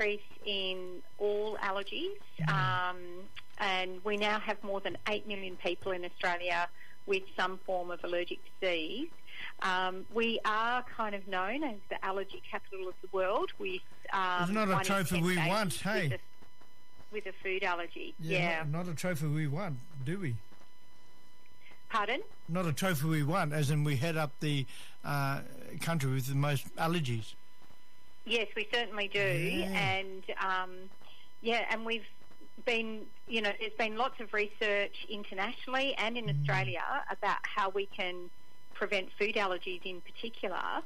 increase in all allergies, and we now have more than 8 million people in Australia with some form of allergic disease. We are kind of known as the allergy capital of the world with... it's not a trophy we want, hey? With a food allergy, Not a trophy we want, do we? Pardon? Not a trophy we want, as in we head up the country with the most allergies. Yes, we certainly do. And, and we've been, there's been lots of research internationally and in Australia about how we can prevent food allergies in particular.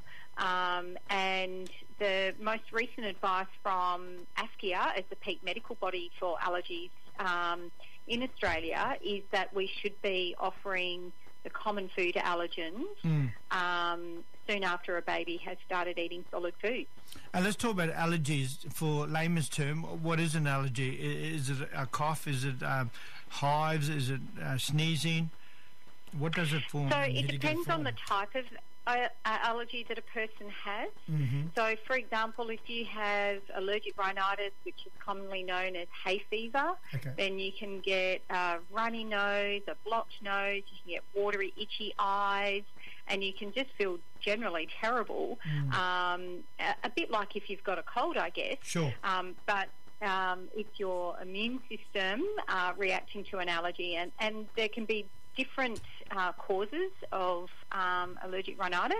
And the most recent advice from ASCIA, as the peak medical body for allergies in Australia, is that we should be offering the common food allergens soon after a baby has started eating solid foods. And let's talk about allergies for layman's term. What is an allergy? Is it a cough? Is it hives? Is it sneezing? What does it form? So it depends on the type of allergy that a person has. So, for example, if you have allergic rhinitis, which is commonly known as hay fever, then you can get a runny nose, a blocked nose, you can get watery, itchy eyes, and you can just feel generally terrible. A bit like if you've got a cold, I guess. Sure. But it's your immune system reacting to an allergy, and there can be different causes of allergic rhinitis.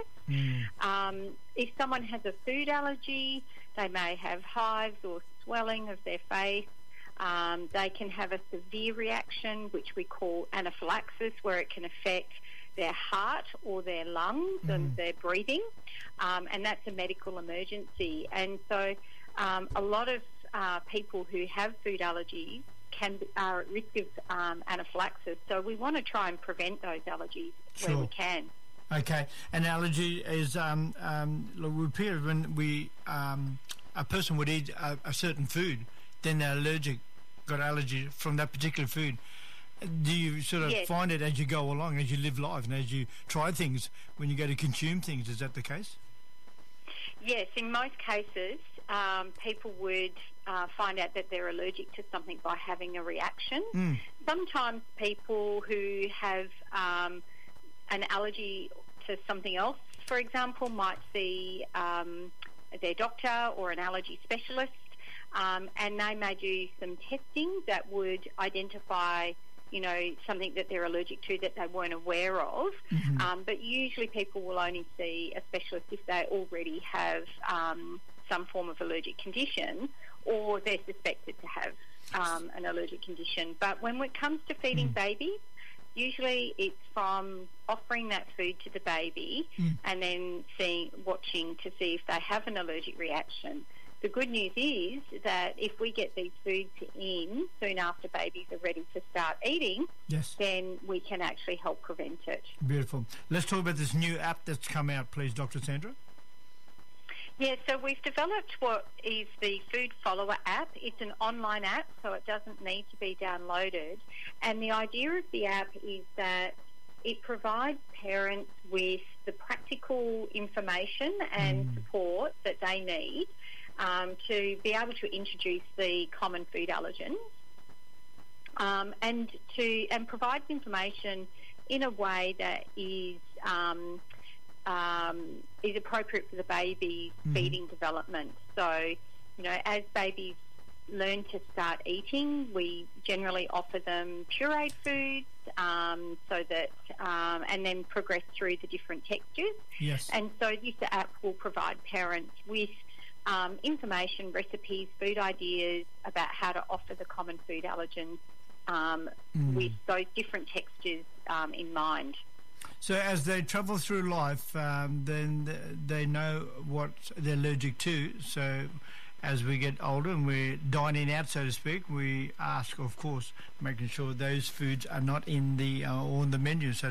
If someone has a food allergy, they may have hives or swelling of their face. They can have a severe reaction, which we call anaphylaxis, where it can affect their heart or their lungs and their breathing, and that's a medical emergency. And so a lot of people who have food allergies are at risk of anaphylaxis, so we want to try and prevent those allergies where we can. Okay, an allergy is repeated when a person would eat a certain food, then they're allergic, got allergy from that particular food. Do you sort of find it as you go along, as you live life, and as you try things, when you go to consume things? Is that the case? Yes, in most cases, people would find out that they're allergic to something by having a reaction. Sometimes people who have an allergy to something else, for example, might see their doctor or an allergy specialist, and they may do some testing that would identify something that they're allergic to that they weren't aware of. But usually people will only see a specialist if they already have some form of allergic condition, or they're suspected to have an allergic condition. But when it comes to feeding babies, usually it's from offering that food to the baby and then watching to see if they have an allergic reaction. The good news is that if we get these foods in soon after babies are ready to start eating, then we can actually help prevent it. Beautiful. Let's talk about this new app that's come out, please, Dr. Sandra. Yeah, so we've developed what is the Food Follower app. It's an online app, so it doesn't need to be downloaded. And the idea of the app is that it provides parents with the practical information and support that they need to be able to introduce the common food allergens, and provides information in a way that is appropriate for the baby's feeding development. So, as babies learn to start eating, we generally offer them pureed foods, so that and then progress through the different textures. And so this app will provide parents with information, recipes, food ideas about how to offer the common food allergens with those different textures in mind. So as they travel through life, then they know what they're allergic to. So as we get older and we're dining out, so to speak, we ask, of course, making sure those foods are not in the on the menu. So